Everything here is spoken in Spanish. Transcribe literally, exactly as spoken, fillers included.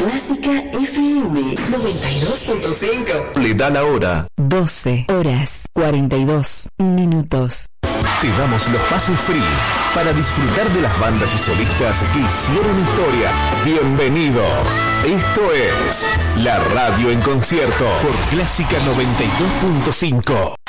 Clásica F M noventa y dos punto cinco. Le da la hora. doce horas cuarenta y dos minutos. Te damos los pases free para disfrutar de las bandas y solistas que hicieron historia. Bienvenido. Esto es La Radio en Concierto por Clásica noventa y dos punto cinco.